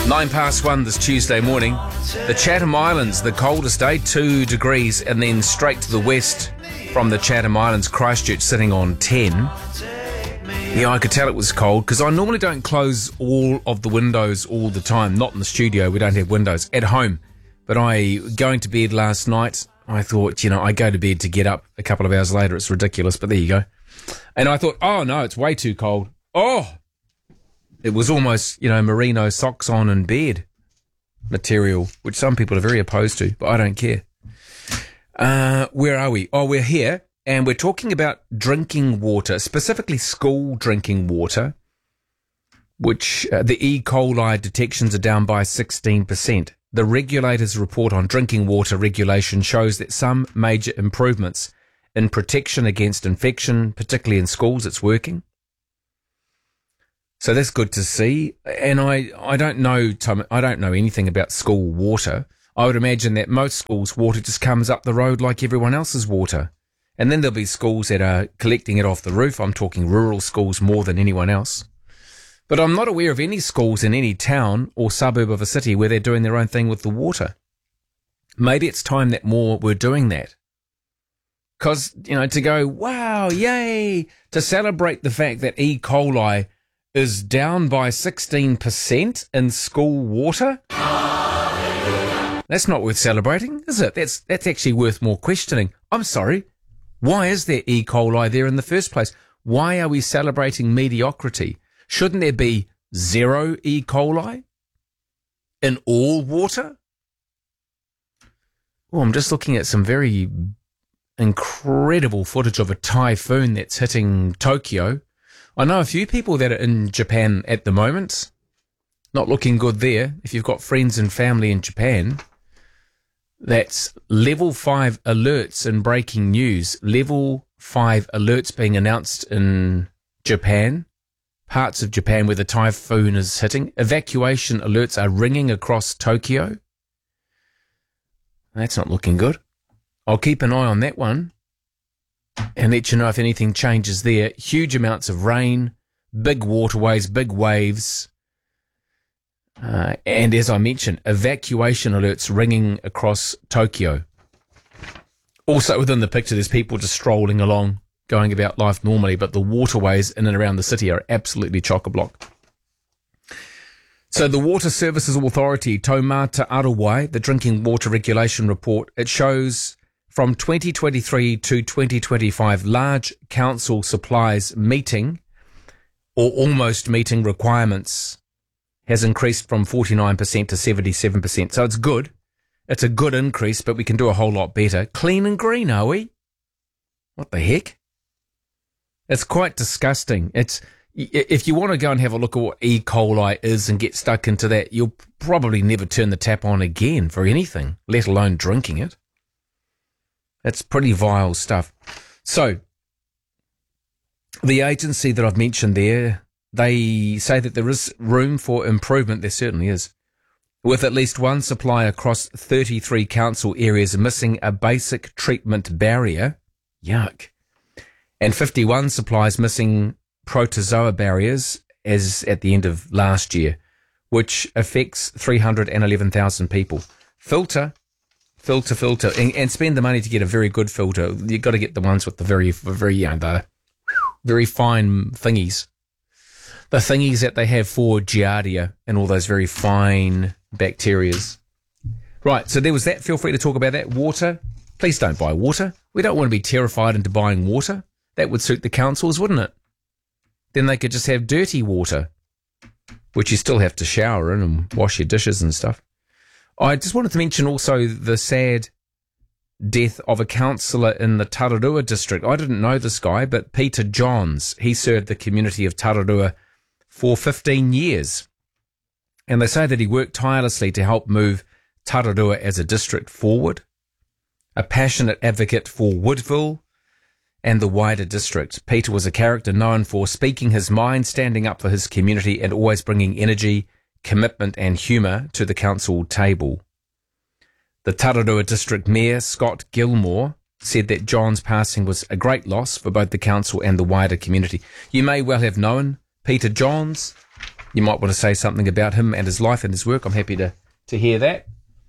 1:09 this Tuesday morning. The Chatham Islands, the coldest day, 2 degrees, and then straight to the west from the Chatham Islands, Christchurch sitting on 10. Yeah, I could tell it was cold because I normally don't close all of the windows all the time. Not in the studio, we don't have windows. At home. But going to bed last night, I thought, I go to bed to get up a couple of hours later. It's ridiculous, but there you go. And I thought, oh no, it's way too cold. Oh! It was almost, merino socks on in bed material, which some people are very opposed to, but I don't care. Where are we? Oh, we're here, and we're talking about drinking water, specifically school drinking water, which the E. coli detections are down by 16%. The regulator's report on drinking water regulation shows that some major improvements in protection against infection, particularly in schools, it's working. So that's good to see. And I don't know, Tom, I don't know anything about school water. I would imagine that most schools' water just comes up the road like everyone else's water. And then there'll be schools that are collecting it off the roof. I'm talking rural schools more than anyone else. But I'm not aware of any schools in any town or suburb of a city where they're doing their own thing with the water. Maybe it's time that more were doing that. Because, to go, wow, yay, to celebrate the fact that E. coli is down by 16% in school water? That's not worth celebrating, is it? That's actually worth more questioning. I'm sorry. Why is there E. coli there in the first place? Why are we celebrating mediocrity? Shouldn't there be 0 E. coli in all water? Oh, I'm just looking at some very incredible footage of a typhoon that's hitting Tokyo. I know a few people that are in Japan at the moment. Not looking good there. If you've got friends and family in Japan, that's level 5 alerts in breaking news. Level 5 alerts being announced in Japan, parts of Japan where the typhoon is hitting. Evacuation alerts are ringing across Tokyo. That's not looking good. I'll keep an eye on that one and let you know if anything changes there. Huge amounts of rain, big waterways, big waves. And as I mentioned, evacuation alerts ringing across Tokyo. Also within the picture, there's people just strolling along, going about life normally, but the waterways in and around the city are absolutely chock-a-block. So the Water Services Authority, Taumata Arawai, the Drinking Water Regulation Report, it shows from 2023 to 2025, large council supplies meeting or almost meeting requirements has increased from 49% to 77%. So it's good. It's a good increase, but we can do a whole lot better. Clean and green, are we? What the heck? It's quite disgusting. If you want to go and have a look at what E. coli is and get stuck into that, you'll probably never turn the tap on again for anything, let alone drinking it. It's pretty vile stuff. So, the agency that I've mentioned there, they say that there is room for improvement. There certainly is. With at least one supplier across 33 council areas missing a basic treatment barrier. Yuck. And 51 suppliers missing protozoa barriers as at the end of last year, which affects 311,000 people. Filter, and spend the money to get a very good filter. You've got to get the ones with the very fine thingies. The thingies that they have for Giardia and all those very fine bacterias. Right, so there was that. Feel free to talk about that. Water. Please don't buy water. We don't want to be terrified into buying water. That would suit the councils, wouldn't it? Then they could just have dirty water, which you still have to shower in and wash your dishes and stuff. I just wanted to mention also the sad death of a councillor in the Tararua district. I didn't know this guy, but Peter Johns, he served the community of Tararua for 15 years. And they say that he worked tirelessly to help move Tararua as a district forward. A passionate advocate for Woodville and the wider district. Peter was a character known for speaking his mind, standing up for his community, and always bringing energy, commitment and humour to the council table. The Tararua District Mayor, Scott Gilmore, said that John's passing was a great loss for both the council and the wider community. You may well have known Peter Johns. you might want to say something about him and his life and his work. I'm happy to hear that.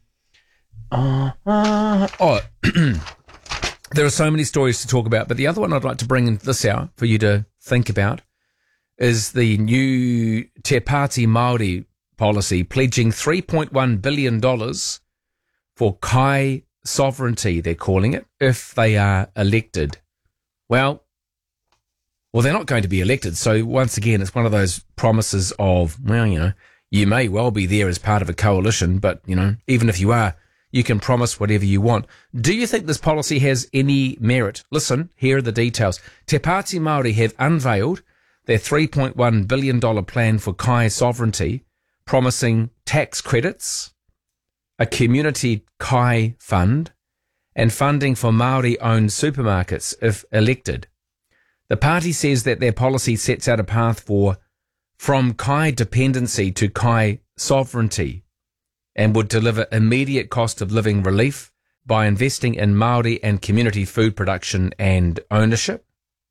There are so many stories to talk about, but the other one I'd like to bring in this hour for you to think about is the new Te Pāti Māori policy pledging $3.1 billion for kai sovereignty, they're calling it, if they are elected. Well, they're not going to be elected. So once again, it's one of those promises of, you may well be there as part of a coalition, but, even if you are, you can promise whatever you want. Do you think this policy has any merit? Listen, here are the details. Te Pāti Māori have unveiled their $3.1 billion plan for kai sovereignty, promising tax credits, a community kai fund, and funding for Māori-owned supermarkets if elected. The party says that their policy sets out a path from kai dependency to kai sovereignty, and would deliver immediate cost of living relief by investing in Māori and community food production and ownership.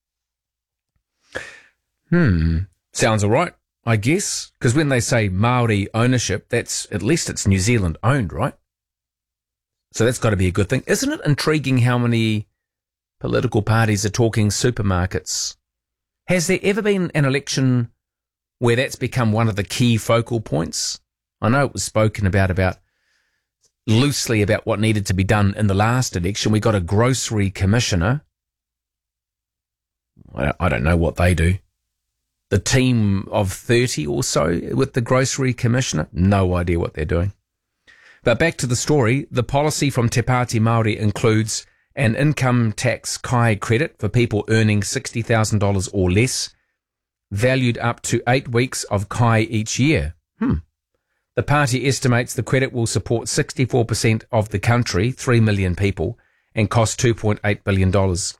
Sounds all right, I guess, because when they say Māori ownership, at least it's New Zealand owned, right? So that's got to be a good thing. Isn't it intriguing how many political parties are talking supermarkets? Has there ever been an election where that's become one of the key focal points? I know it was spoken about loosely about what needed to be done in the last election. We got a grocery commissioner. I don't know what they do. The team of 30 or so with the grocery commissioner, no idea what they're doing. But back to the story, the policy from Te Pāti Māori includes an income tax kai credit for people earning $60,000 or less, valued up to 8 weeks of kai each year. The party estimates the credit will support 64% of the country, 3 million people, and cost $2.8 billion.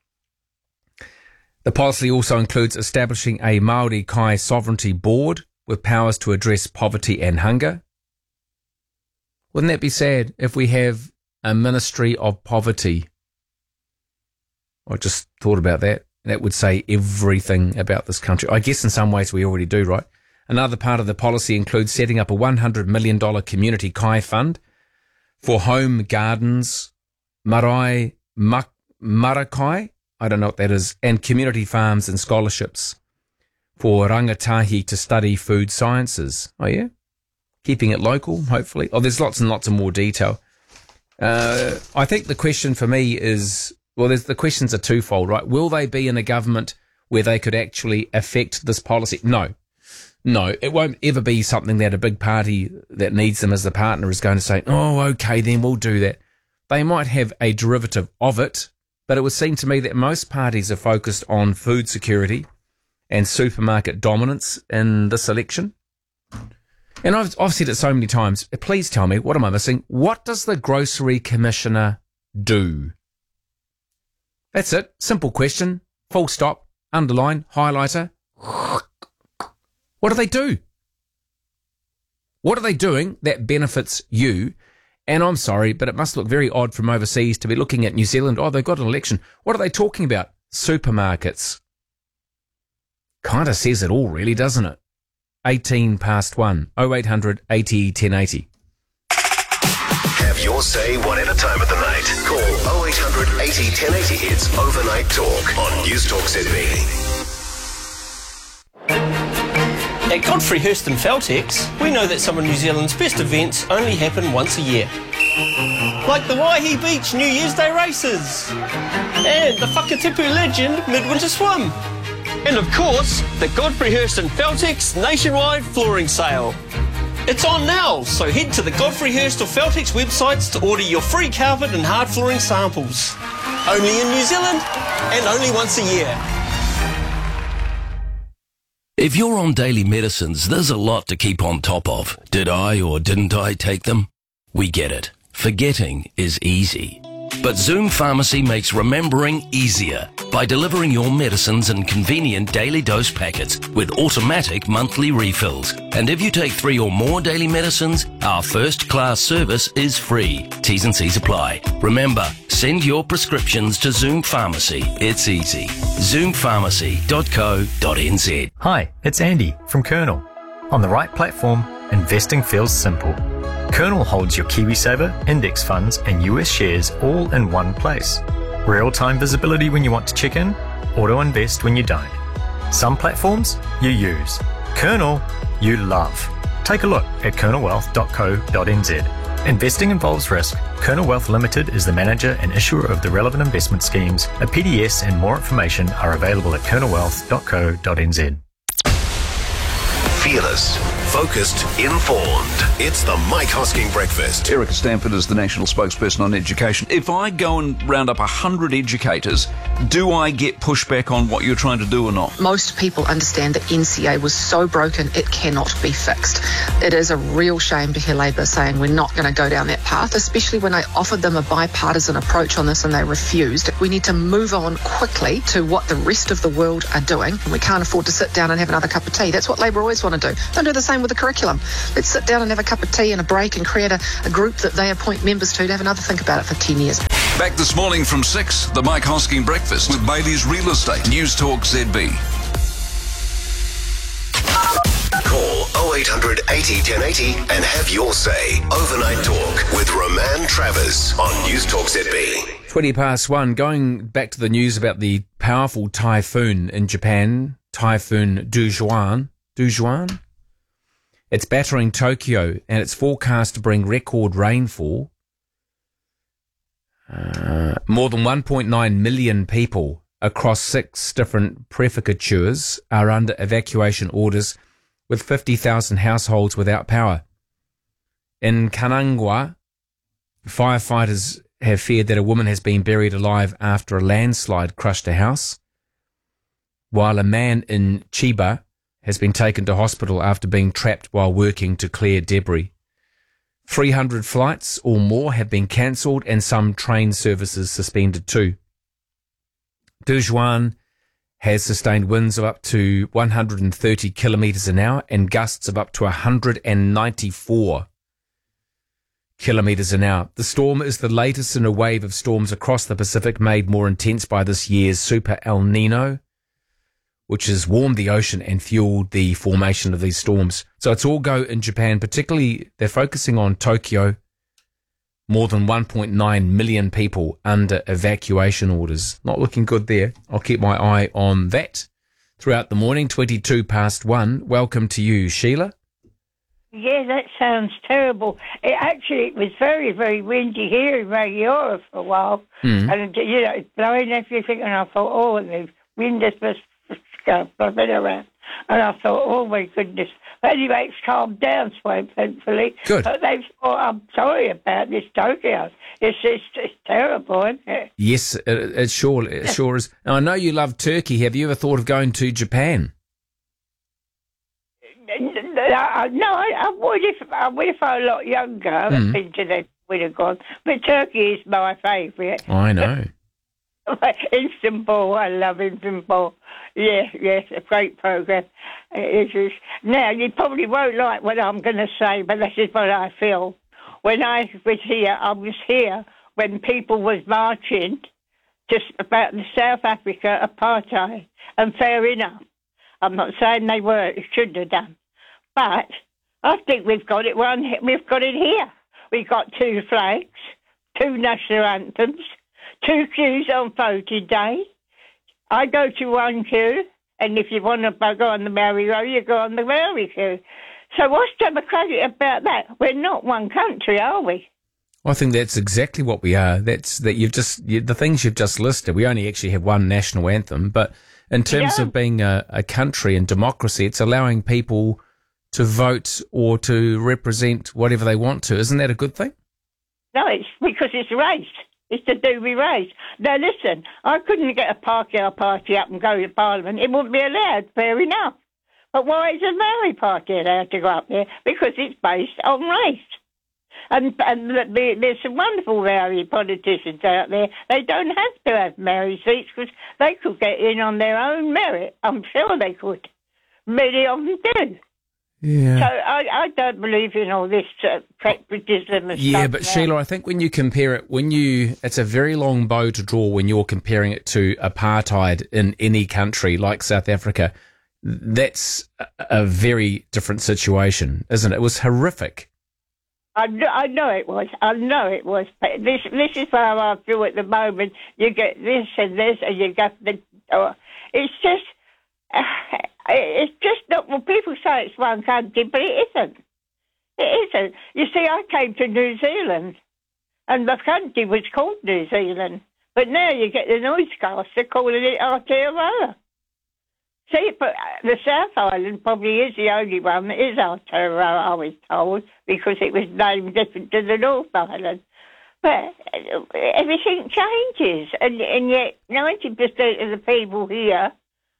The policy also includes establishing a Māori kai sovereignty board with powers to address poverty and hunger. Wouldn't that be sad if we have a Ministry of Poverty? I just thought about that. That would say everything about this country. I guess in some ways we already do, right? Another part of the policy includes setting up a $100 million community kai fund for home gardens, marakai, I don't know what that is, and community farms and scholarships for rangatahi to study food sciences. Oh, yeah? Keeping it local, hopefully. There's lots and lots of more detail. I think the question for me is, the questions are twofold, right? Will they be in a government where they could actually affect this policy? No, it won't ever be something that a big party that needs them as the partner is going to say, okay, then we'll do that. They might have a derivative of it, but it would seem to me that most parties are focused on food security and supermarket dominance in this election. And I've said it so many times. Please tell me, what am I missing? What does the grocery commissioner do? That's it. Simple question. Full stop. Underline. Highlighter. What do they do? What are they doing that benefits you? And I'm sorry, but it must look very odd from overseas to be looking at New Zealand. They've got an election. What are they talking about? Supermarkets. Kind of says it all, really, doesn't it? 1:18. 0800 80 1080. Have your say whatever time of the night. Call 0800 80 1080. It's Overnight Talk on News Talk Sydney. At Godfrey Hirst and Feltex, we know that some of New Zealand's best events only happen once a year. Like the Waihi Beach New Year's Day races, and the Whakatipu Legend Midwinter Swim, and of course, the Godfrey Hirst and Feltex nationwide flooring sale. It's on now, so head to the Godfrey Hirst or Feltex websites to order your free carpet and hard flooring samples. Only in New Zealand, and only once a year. If you're on daily medicines, there's a lot to keep on top of. Did I or didn't I take them? We get it. Forgetting is easy. But Zoom Pharmacy makes remembering easier by delivering your medicines in convenient daily dose packets with automatic monthly refills. And if you take 3 or more daily medicines, our first-class service is free. T's and C's apply. Remember, send your prescriptions to Zoom Pharmacy. It's easy. ZoomPharmacy.co.nz. Hi, it's Andy from Colonel. On the right platform, investing feels simple. Kernel holds your KiwiSaver, index funds, and US shares all in one place. Real-time visibility when you want to check in, auto-invest when you don't. Some platforms you use. Kernel you love. Take a look at kernelwealth.co.nz. Investing involves risk. Kernel Wealth Limited is the manager and issuer of the relevant investment schemes. A PDS and more information are available at kernelwealth.co.nz. Fearless, focused, informed. It's the Mike Hosking Breakfast. Erica Stanford is the national spokesperson on education. If I go and round up 100 educators, do I get pushback on what you're trying to do or not? Most people understand that NCA was so broken it cannot be fixed. It is a real shame to hear Labor saying we're not going to go down that path, especially when I offered them a bipartisan approach on this and they refused. We need to move on quickly to what the rest of the world are doing, and we can't afford to sit down and have another cup of tea. That's what Labor always want to do. Don't do the same with the curriculum. Let's sit down and have a cup of tea and a break and create a group that they appoint members to have another think about it for 10 years. Back this morning from 6, the Mike Hosking Breakfast with Bailey's Real Estate. News Talk ZB. Call 0800 80 1080 and have your say. Overnight Talk with Roman Travers on News Talk ZB. 1:20. Going back to the news about the powerful typhoon in Japan, Typhoon Dujuan. It's battering Tokyo and it's forecast to bring record rainfall. More than 1.9 million people across 6 different prefectures are under evacuation orders, with 50,000 households without power. In Kanagawa, firefighters have feared that a woman has been buried alive after a landslide crushed a house, while a man in Chiba has been taken to hospital after being trapped while working to clear debris. 300 flights or more have been cancelled and some train services suspended too. Dujuan has sustained winds of up to 130 kilometres an hour and gusts of up to 194 kilometres an hour. The storm is the latest in a wave of storms across the Pacific, made more intense by this year's Super El Nino, which has warmed the ocean and fueled the formation of these storms. So it's all go in Japan, particularly they're focusing on Tokyo. More than 1.9 million people under evacuation orders. Not looking good there. I'll keep my eye on that throughout the morning. 1:22. Welcome to you, Sheila. Yeah, that sounds terrible. It was very, very windy here in Rangiora for a while. And, it's blowing everything. And I thought, oh, the wind is just blowing around. And I thought, oh, my goodness. But anyway, it's calmed down, thankfully. Good. But they've thought, I'm sorry about this Tokyo. It's terrible, isn't it? Yes, it sure is. Now, I know you love Turkey. Have you ever thought of going to Japan? No, I would if I was a lot younger. I've been to that, would have gone. But Turkey is my favourite. I know. Istanbul, I love Istanbul. Yes, a great programme. It is. Now, you probably won't like what I'm going to say, but this is what I feel. When I was here when people was marching just about the South Africa apartheid, and fair enough. I'm not saying they shouldn't have done. But I think we've got it here. We've got 2 flags, 2 national anthems, 2 queues on voting day. I go to one queue, and if you want to go on the Maori Row, you go on the Maori queue. So what's democratic about that? We're not one country, are we? I think that's exactly what we are. The things you've just listed. We only actually have one national anthem, but in terms of being a country and democracy, it's allowing people to vote or to represent whatever they want to. Isn't that a good thing? No, it's because it's race. It's to do with race. Now, listen, I couldn't get a party up and go to Parliament. It wouldn't be allowed, fair enough. But why is a Maori party allowed to go up there? Because it's based on race. And there's some wonderful Maori politicians out there. They don't have to have Maori seats because they could get in on their own merit. I'm sure they could. Many of them do. Yeah. So I don't believe in all this pragmatism and stuff. Yeah, but Sheila, I think when you compare it, it's a very long bow to draw when you're comparing it to apartheid in any country like South Africa. That's a very different situation, isn't it? It was horrific. I know it was. I know it was. But this is how I feel at the moment. You get this, and you get the. It's just not. Well, people say it's one country, but it isn't. It isn't. You see, I came to New Zealand, and the country was called New Zealand. But now you get the newscaster calling it Aotearoa. See, but the South Island probably is the only one that is Aotearoa, I was told, because it was named different to the North Island. But everything changes, and yet 90% of the people here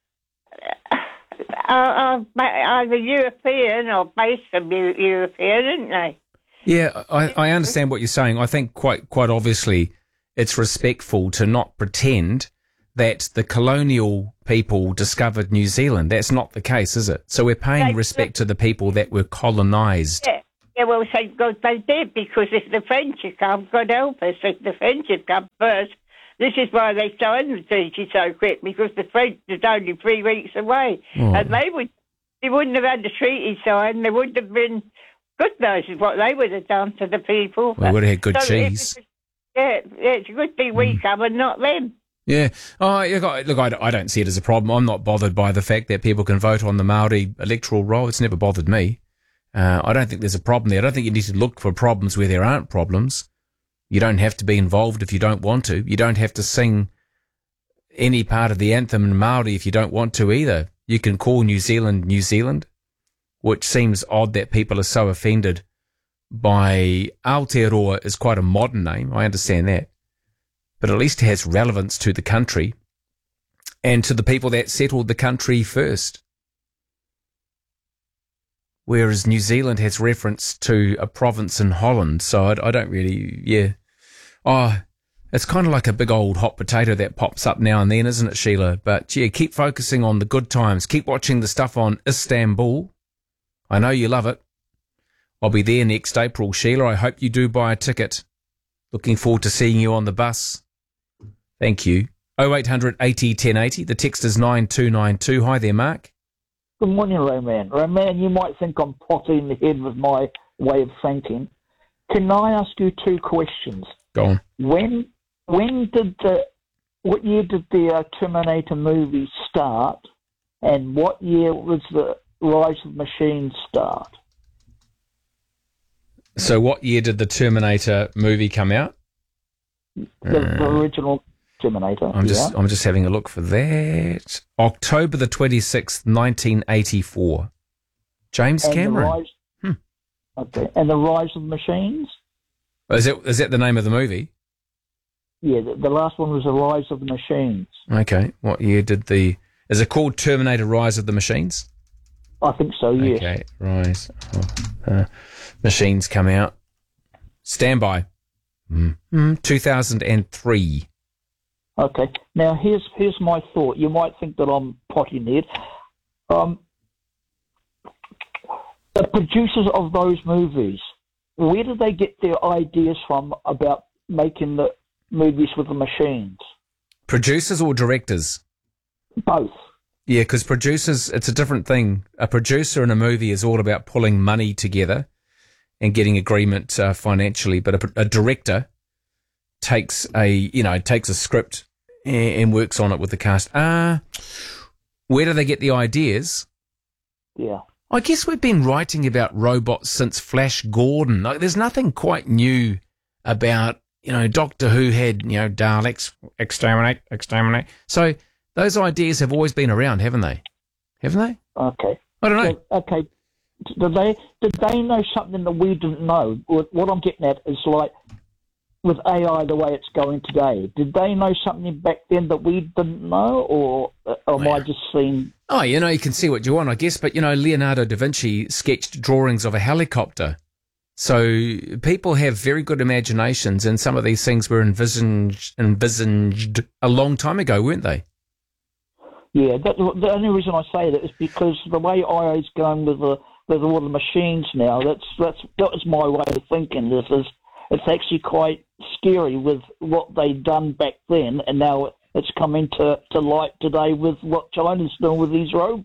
are either European or based on European, aren't they? Yeah, I understand what you're saying. I think quite obviously it's respectful to not pretend that the colonial people discovered New Zealand. That's not the case, is it? So we're paying respect to the people that were colonised. Yeah, well, thank God they did, because if the French had come, God help us, if the French had come first, this is why they signed the treaty so quick, because the French was only 3 weeks away. Oh. And they wouldn't have had the treaty signed, there wouldn't have been, good knows what they would have done to the people. We would have had good cheese. It's a good thing we come and not them. Yeah. Oh, look, I don't see it as a problem. I'm not bothered by the fact that people can vote on the Māori electoral roll. It's never bothered me. I don't think there's a problem there. I don't think you need to look for problems where there aren't problems. You don't have to be involved if you don't want to. You don't have to sing any part of the anthem in Māori if you don't want to either. You can call New Zealand, New Zealand, which seems odd that people are so offended by Aotearoa is quite a modern name. I understand that. But at least it has relevance to the country and to the people that settled the country first. Whereas New Zealand has reference to a province in Holland, so I don't really, yeah. Oh, it's kind of like a big old hot potato that pops up now and then, isn't it, Sheila? But yeah, keep focusing on the good times. Keep watching the stuff on Istanbul. I know you love it. I'll be there next April, Sheila. I hope you do buy a ticket. Looking forward to seeing you on the bus. Thank you. 0800 80 1080. The text is 9292. Hi there, Mark. Good morning, Roman. Roman, you might think I'm potty in the head with my way of thinking. Can I ask you 2 questions? Go on. What year did the Terminator movie start, and what year was the Rise of the Machines start? So what year did the Terminator movie come out? The original Terminator. I'm just having a look for that. October the 26th, 1984. James Cameron. Okay. And the Rise of the Machines? Is that the name of the movie? Yeah, the last one was the Rise of the Machines. Okay. What year did is it called Terminator Rise of the Machines? I think so, yes. Okay, Rise of Machines come out. Stand by. 2003. Okay. Now, here's my thought. You might think that I'm potty nerd. The producers of those movies, where did they get their ideas from about making the movies with the machines? Producers or directors? Both. Yeah, because producers, it's a different thing. A producer in a movie is all about pulling money together and getting agreement financially, but a director takes a script and works on it with the cast. Where do they get the ideas? Yeah. I guess we've been writing about robots since Flash Gordon. There's nothing quite new about, Doctor Who had, Daleks, exterminate. So those ideas have always been around, haven't they? Okay. I don't know. Okay. Did they know something that we didn't know? What I'm getting at is like, with AI the way it's going today, did they know something back then that we didn't know, or am I just seeing... Oh, you can see what you want, I guess, but, Leonardo da Vinci sketched drawings of a helicopter. So people have very good imaginations, and some of these things were envisaged a long time ago, weren't they? Yeah, the only reason I say that is because the way AI is going with all the machines now, that was my way of thinking. It's actually quite scary with what they'd done back then, and now it's coming to light today with what China's doing with these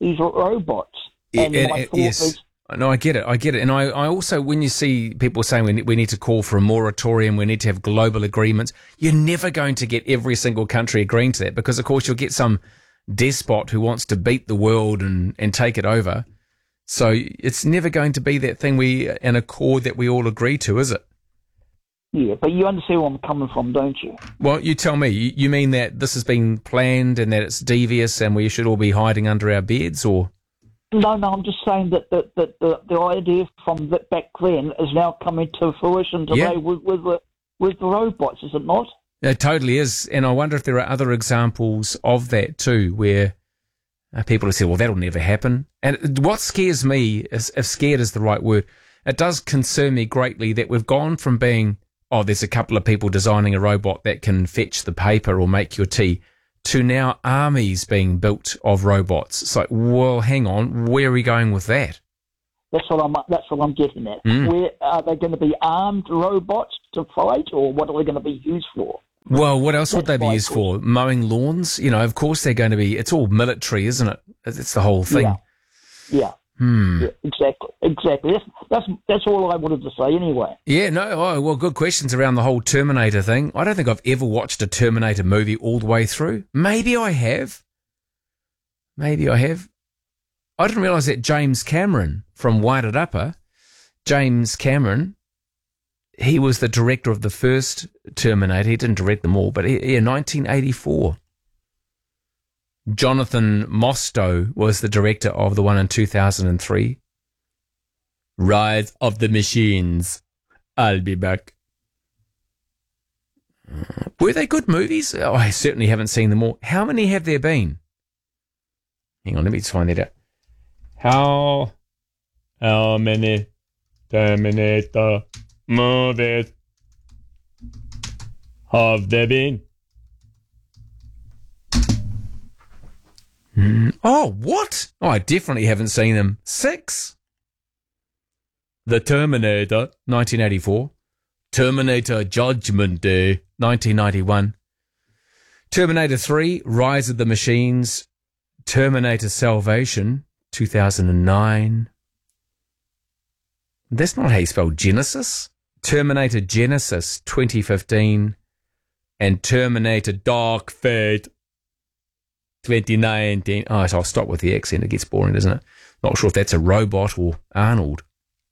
these robots. And my thought yes. is, No, I get it. And I also, when you see people saying we need to call for a moratorium, we need to have global agreements, you're never going to get every single country agreeing to that, because, of course, you'll get some despot who wants to beat the world and take it over. So it's never going to be that thing an accord that we all agree to, is it? yeah, but you understand where I'm coming from, don't you? Well, you tell me. You mean that this has been planned and that it's devious and we should all be hiding under our beds, or? No, I'm just saying that the idea from back then is now coming to fruition today with the robots, is it not? It totally is. And I wonder if there are other examples of that too, where people have said, well, that'll never happen. And what scares me, if scared is the right word, it does concern me greatly that we've gone from being, there's a couple of people designing a robot that can fetch the paper or make your tea, to now armies being built of robots. It's like, well, hang on, where are we going with that? That's what I'm getting at. Where are they going to be armed robots to fight, or what are they going to be used for? Well, what else would they be used for? Mowing lawns? Of course they're going to be. It's all military, isn't it? It's the whole thing. Yeah. Yeah, exactly. That's all I wanted to say anyway. Yeah, no, well, good questions around the whole Terminator thing. I don't think I've ever watched a Terminator movie all the way through. Maybe I have. I didn't realise that James Cameron from Wairarapa, James Cameron, he was the director of the first Terminator. He didn't direct them all, but 1984. Jonathan Mostow was the director of the one in 2003. Rise of the Machines. I'll be back. Were they good movies? I certainly haven't seen them all. How many have there been? Hang on, let me just find that out. How many Terminator movies have there been? Oh, what? Oh, I definitely haven't seen them. 6. The Terminator, 1984. Terminator Judgment Day, 1991. Terminator 3, Rise of the Machines. Terminator Salvation, 2009. That's not how you spell Genesis. Terminator Genesis, 2015. And Terminator Dark Fate, 2019. Oh, so I'll stop with the accent. It gets boring, doesn't it? Not sure if that's a robot or Arnold.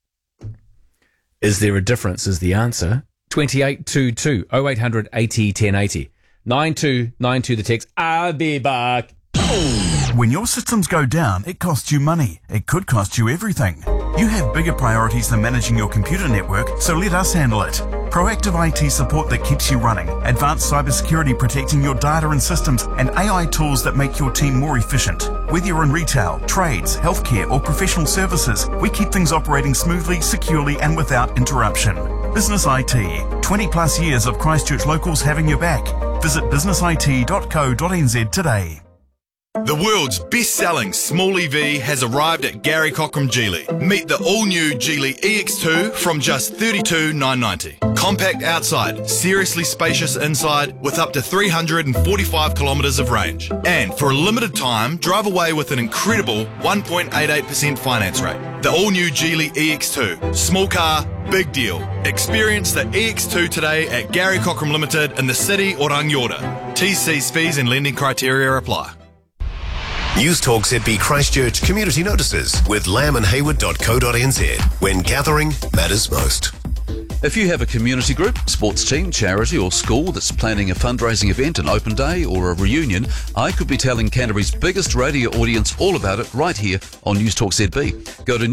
Is there a difference is the answer. 2822 0800 80 1080. 9292 the text. I'll be back. When your systems go down, it costs you money. It could cost you everything. You have bigger priorities than managing your computer network, so let us handle it. Proactive IT support that keeps you running, advanced cybersecurity protecting your data and systems, and AI tools that make your team more efficient. Whether you're in retail, trades, healthcare, or professional services, we keep things operating smoothly, securely, and without interruption. Business IT, 20 plus years of Christchurch locals having your back. Visit businessit.co.nz today. The world's best-selling small EV has arrived at Gary Cochrane Geely. Meet the all-new Geely EX2 from just $32,990. Compact outside, seriously spacious inside with up to 345 kilometres of range. And for a limited time, drive away with an incredible 1.88% finance rate. The all-new Geely EX2. Small car, big deal. Experience the EX2 today at Gary Cochrane Limited in the city or Rangiora. T's, fees and lending criteria apply. News Talk ZB Christchurch community notices with lambandhayward.co.nz. When gathering matters most. If you have a community group, sports team, charity or school that's planning a fundraising event, an open day or a reunion, I could be telling Canterbury's biggest radio audience all about it right here on News Talk ZB. Go to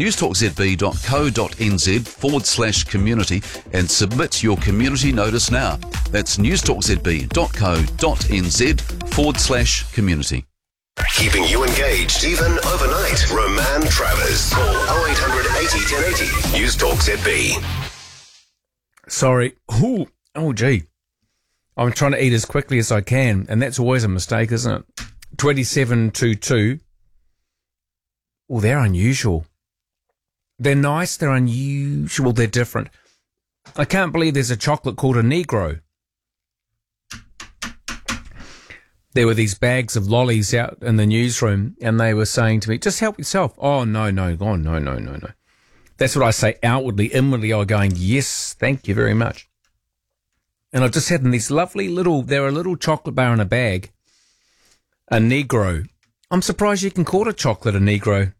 newstalkzb.co.nz/community and submit your community notice now. That's newstalkzb.co.nz/community. Keeping you engaged even overnight. Roman Travers. Call 0800 80 1080. News Talk ZB. Sorry. Oh, gee. I'm trying to eat as quickly as I can, and that's always a mistake, isn't it? 2722. Oh, they're unusual. They're nice, they're unusual, they're different. I can't believe there's a chocolate called a Negro. There were these bags of lollies out in the newsroom, and they were saying to me, just help yourself. Oh, no. That's what I say outwardly. Inwardly, I'm going, yes, thank you very much. And I just had these lovely they're a little chocolate bar in a bag, a Negro. I'm surprised you can call a chocolate a Negro.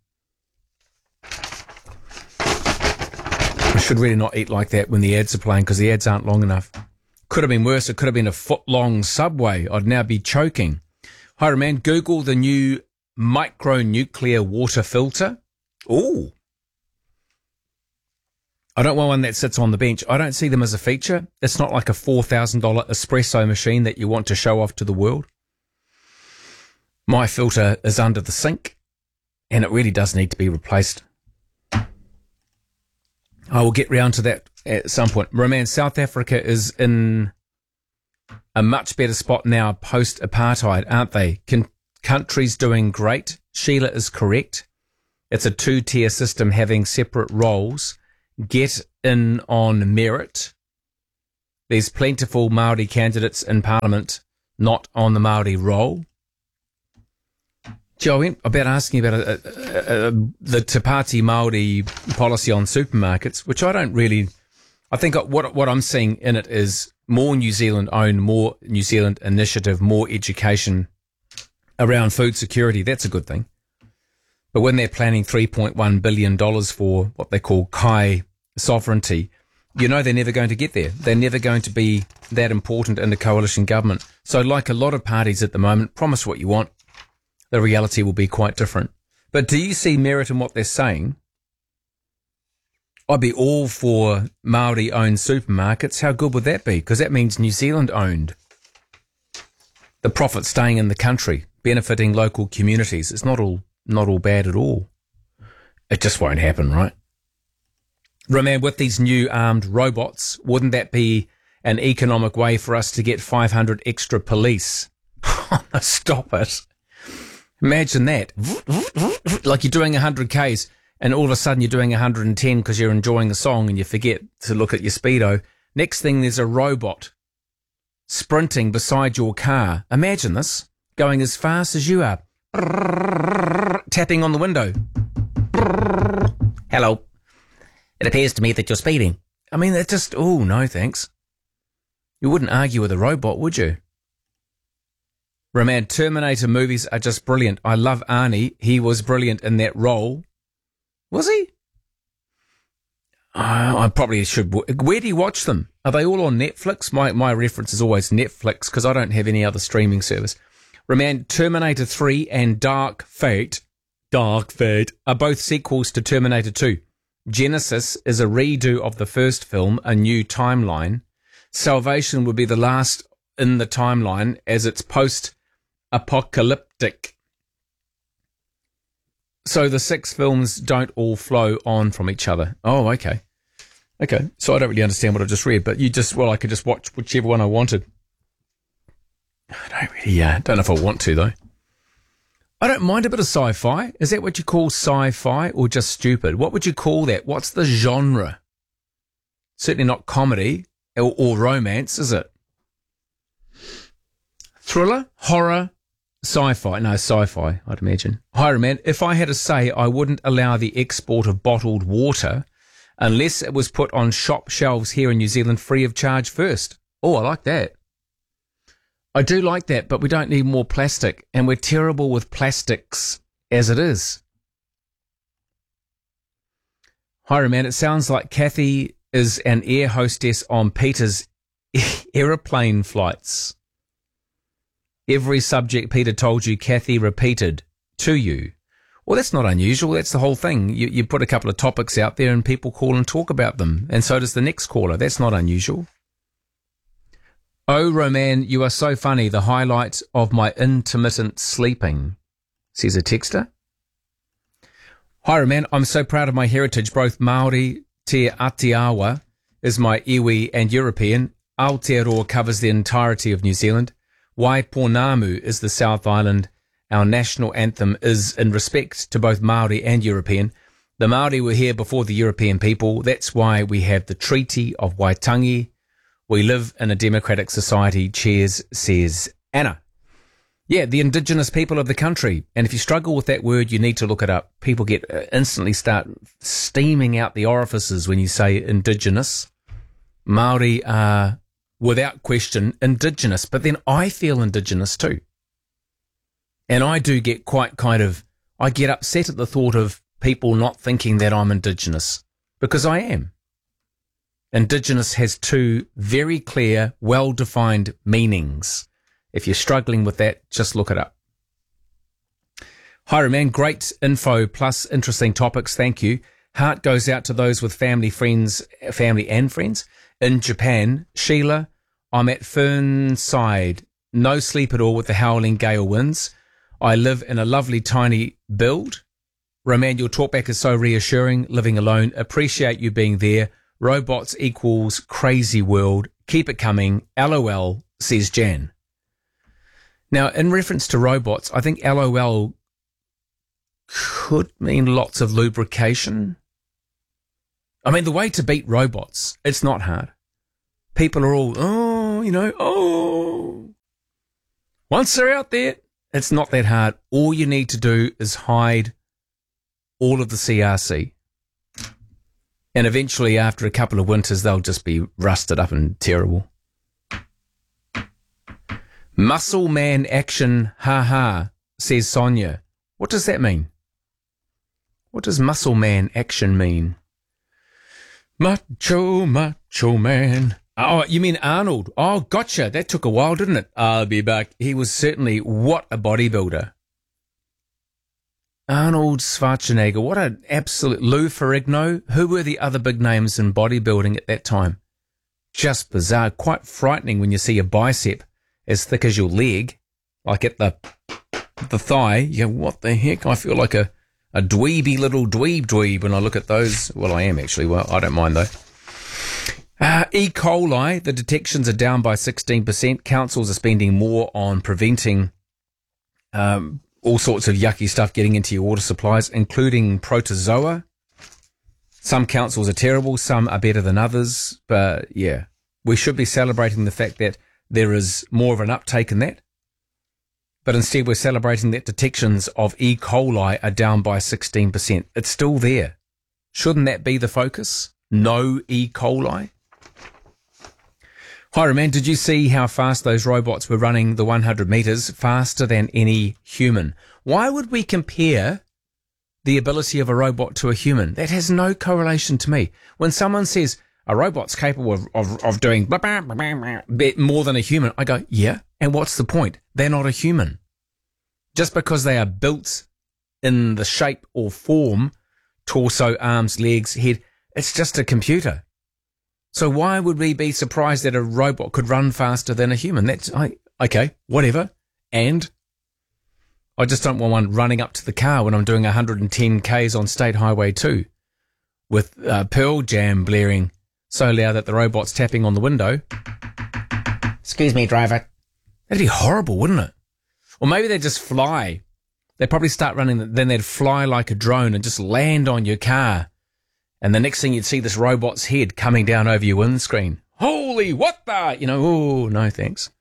I should really not eat like that when the ads are playing, because the ads aren't long enough. Could have been worse. It could have been a foot-long Subway. I'd now be choking. Hi, man. Google the new micronuclear water filter. Ooh. I don't want one that sits on the bench. I don't see them as a feature. It's not like a $4,000 espresso machine that you want to show off to the world. My filter is under the sink, and it really does need to be replaced. I will get round to that at some point. Roman, South Africa is in a much better spot now post-apartheid, aren't they? Countries doing great. Sheila is correct. It's a two-tier system having separate roles. Get in on merit. There's plentiful Māori candidates in Parliament, not on the Māori roll. Joe, I went about asking about the Te Pāti Māori policy on supermarkets, which I don't really... I think what I'm seeing in it is more New Zealand owned, more New Zealand initiative, more education around food security. That's a good thing. But when they're planning $3.1 billion for what they call Kai sovereignty, you know they're never going to get there. They're never going to be that important in the coalition government. So like a lot of parties at the moment, promise what you want. The reality will be quite different. But do you see merit in what they're saying? I'd be all for Māori-owned supermarkets. How good would that be? Because that means New Zealand-owned. The profit staying in the country, benefiting local communities. It's not all bad at all. It just won't happen, right? Roman, with these new armed robots, wouldn't that be an economic way for us to get 500 extra police? Stop it. Imagine that. Like you're doing 100 Ks and all of a sudden you're doing 110 because you're enjoying a song and you forget to look at your speedo. Next thing, there's a robot sprinting beside your car. Imagine this, going as fast as you are. Tapping on the window. Hello. It appears to me that you're speeding. I mean, that just... Oh, no, thanks. You wouldn't argue with a robot, would you? Roman, Terminator movies are just brilliant. I love Arnie. He was brilliant in that role. Was he? I probably should... Where do you watch them? Are they all on Netflix? My reference is always Netflix because I don't have any other streaming service. Roman, Terminator 3 and Dark Fate are both sequels to Terminator 2. Genesis is a redo of the first film, A New Timeline. Salvation would be the last in the timeline as it's post-apocalyptic. So the 6 films don't all flow on from each other. Oh, okay. Okay, so I don't really understand what I just read, but I could just watch whichever one I wanted. I don't really, don't know if I want to, though. I don't mind a bit of sci-fi. Is that what you call sci-fi or just stupid? What would you call that? What's the genre? Certainly not comedy or romance, is it? Thriller? Horror? Sci-fi? No, sci-fi, I'd imagine. Hi, man. If I had a say, I wouldn't allow the export of bottled water unless it was put on shop shelves here in New Zealand free of charge first. Oh, I like that. I do like that, but we don't need more plastic, and we're terrible with plastics as it is. Hi, man. It sounds like Kathy is an air hostess on Peter's aeroplane flights. Every subject Peter told you, Kathy repeated to you. Well, that's not unusual. That's the whole thing. You put a couple of topics out there and people call and talk about them. And so does the next caller. That's not unusual. Oh, Roman, you are so funny. The highlight of my intermittent sleeping, says a texter. Hi, Roman. I'm so proud of my heritage. Both Māori, Te Atiawa is my iwi and European. Aotearoa covers the entirety of New Zealand. Waiponamu is the South Island. Our national anthem is in respect to both Māori and European. The Māori were here before the European people. That's why we have the Treaty of Waitangi. We live in a democratic society. Cheers, says Anna. Yeah, the indigenous people of the country. And if you struggle with that word, you need to look it up. People get instantly start steaming out the orifices when you say indigenous. Māori are, without question, indigenous. But then I feel indigenous too. And I do get I get upset at the thought of people not thinking that I'm indigenous, because I am. Indigenous has two very clear, well-defined meanings. If you're struggling with that, just look it up. Hi, Roman. Great info plus interesting topics. Thank you. Heart goes out to those with family and friends in Japan. Sheila, I'm at Fernside. No sleep at all with the howling gale winds. I live in a lovely tiny build. Roman, your talkback is so reassuring. Living alone. Appreciate you being there. Robots equals crazy world. Keep it coming. LOL, says Jan. Now, in reference to robots, I think LOL could mean lots of lubrication. I mean, the way to beat robots, it's not hard. People are all, once they're out there, it's not that hard. All you need to do is hide all of the CRC. And eventually, after a couple of winters, they'll just be rusted up and terrible. Muscle man action, ha, says Sonia. What does that mean? What does muscle man action mean? Macho man. Oh, you mean Arnold? Oh, gotcha. That took a while, didn't it? I'll be back. He was certainly what a bodybuilder. Arnold Schwarzenegger, what an absolute... Lou Ferrigno. Who were the other big names in bodybuilding at that time? Just bizarre. Quite frightening when you see a bicep as thick as your leg, like at the thigh. You go, what the heck? I feel like a dweeby little dweeb when I look at those. Well, I am actually. Well, I don't mind though. E. coli, the detections are down by 16%. Councils are spending more on preventing all sorts of yucky stuff getting into your water supplies, including protozoa. Some councils are terrible, some are better than others. But yeah, we should be celebrating the fact that there is more of an uptake in that. But instead we're celebrating that detections of E. coli are down by 16%. It's still there. Shouldn't that be the focus? No E. coli? Hi, Roman, did you see how fast those robots were running the 100 metres? Faster than any human. Why would we compare the ability of a robot to a human? That has no correlation to me. When someone says a robot's capable of doing blah, blah, blah, blah, blah, more than a human, I go, yeah, and what's the point? They're not a human. Just because they are built in the shape or form, torso, arms, legs, head, it's just a computer. So why would we be surprised that a robot could run faster than a human? Okay, whatever. And I just don't want one running up to the car when I'm doing 110 Ks on State Highway 2 with Pearl Jam blaring so loud that the robot's tapping on the window. Excuse me, driver. That'd be horrible, wouldn't it? Or maybe they'd just fly. They'd probably start running, then they'd fly like a drone and just land on your car. And the next thing you'd see this robot's head coming down over your windscreen. Holy, what the? Oh, no thanks.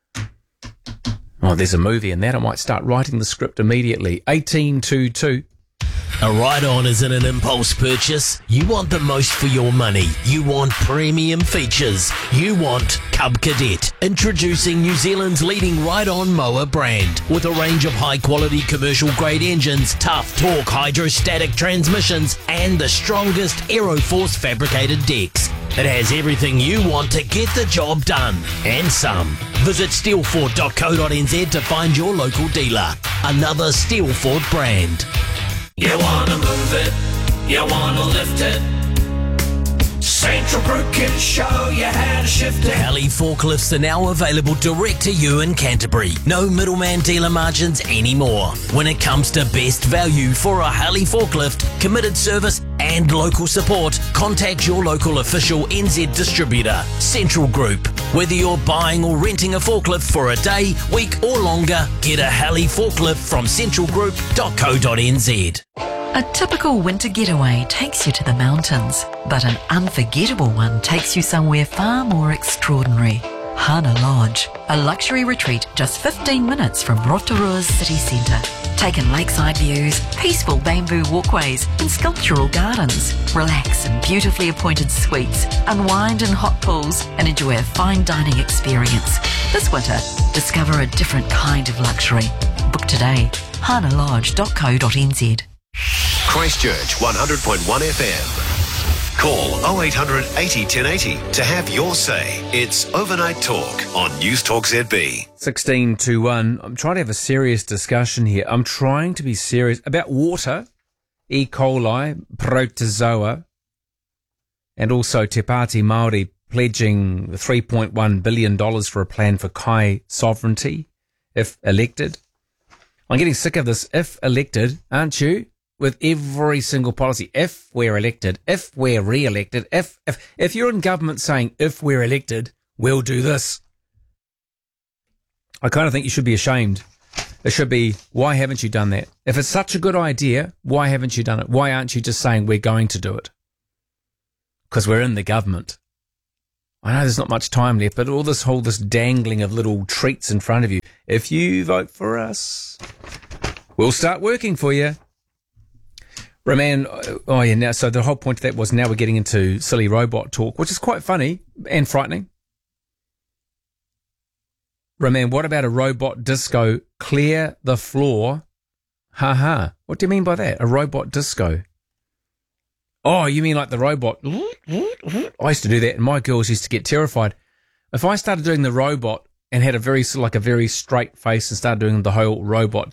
Oh, there's a movie in that. I might start writing the script immediately. 1822. A ride-on isn't an impulse purchase. You want the most for your money. You want premium features. You want Cub Cadet. Introducing New Zealand's leading ride-on mower brand. With a range of high-quality commercial-grade engines, tough torque hydrostatic transmissions, and the strongest Aeroforce fabricated decks. It has everything you want to get the job done. And some. Visit steelford.co.nz to find your local dealer. Another Steelford brand. You wanna move it, you wanna lift it. Central Group can show you how to shift it. Heli forklifts are now available direct to you in Canterbury. No middleman dealer margins anymore. When it comes to best value for a Heli forklift, committed service and local support, contact your local official NZ distributor, Central Group. Whether you're buying or renting a forklift for a day, week or longer, get a Heli forklift from centralgroup.co.nz. A typical winter getaway takes you to the mountains, but an unforgettable one takes you somewhere far more extraordinary. Hana Lodge, a luxury retreat just 15 minutes from Rotorua's city centre. Take in lakeside views, peaceful bamboo walkways and sculptural gardens. Relax in beautifully appointed suites, unwind in hot pools and enjoy a fine dining experience. This winter, discover a different kind of luxury. Book today, hanalodge.co.nz. Christchurch 100.1 FM. Call 0800 80 1080 to have your say. It's Overnight Talk on News Talk ZB. 16 to 1. I'm trying to have a serious discussion here. I'm trying to be serious about water, E. coli, protozoa, and also Te Pāti Māori pledging $3.1 billion for a plan for Kai sovereignty if elected. I'm getting sick of this if elected, aren't you? With every single policy, if we're elected, if we're re-elected, if you're in government saying, if we're elected, we'll do this. I kind of think you should be ashamed. It should be, why haven't you done that? If it's such a good idea, why haven't you done it? Why aren't you just saying we're going to do it? Because we're in the government. I know there's not much time left, but all this dangling of little treats in front of you. If you vote for us, we'll start working for you. Roman, now, so the whole point of that was now we're getting into silly robot talk, which is quite funny and frightening. Roman, what about a robot disco clear the floor? Ha. What do you mean by that? A robot disco? Oh, you mean like the robot? I used to do that and my girls used to get terrified. If I started doing the robot and had a very straight face and started doing the whole robot